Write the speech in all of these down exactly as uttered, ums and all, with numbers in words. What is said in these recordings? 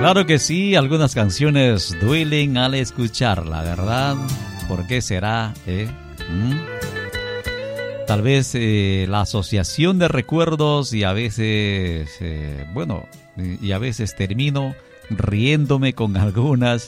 Claro que sí, algunas canciones duelen al escucharla, ¿verdad? ¿Por qué será? Eh? ¿Mm? Tal vez eh, la asociación de recuerdos y a veces, eh, bueno, y a veces termino riéndome con algunas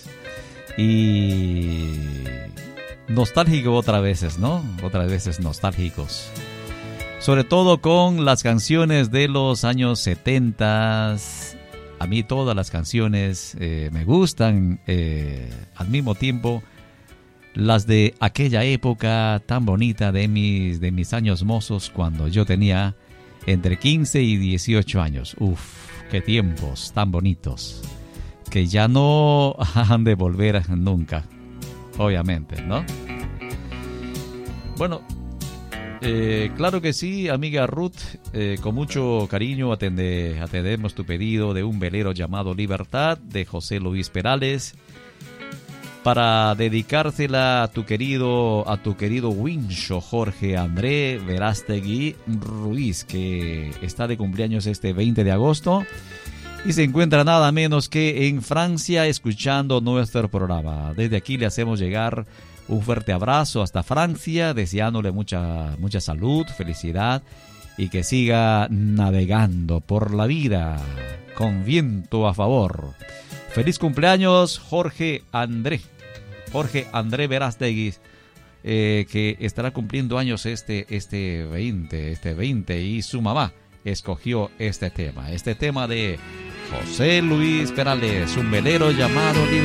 y nostálgico otras veces, ¿no? Otras veces nostálgicos. Sobre todo con las canciones de los años setenta. A mí todas las canciones eh, me gustan, eh, al mismo tiempo las de aquella época tan bonita de mis, de mis años mozos cuando yo tenía entre quince y dieciocho años. Uf, qué tiempos tan bonitos que ya no han de volver nunca, obviamente, ¿no? Bueno, eh, claro que sí, amiga Ruth, eh, con mucho cariño atende, atendemos tu pedido de un velero llamado Libertad de José Luis Perales, para dedicársela a tu querido, a tu querido Wincho Jorge André Verástegui Ruiz, que está de cumpleaños este veinte de agosto y se encuentra nada menos que en Francia escuchando nuestro programa. Desde aquí le hacemos llegar un fuerte abrazo hasta Francia, deseándole mucha, mucha salud, felicidad y que siga navegando por la vida con viento a favor. Feliz cumpleaños, Jorge André. Jorge André Verástegui, eh, que estará cumpliendo años este, este veinte, este veinte, y su mamá escogió este tema, este tema de José Luis Perales, un velero llamado Libertad.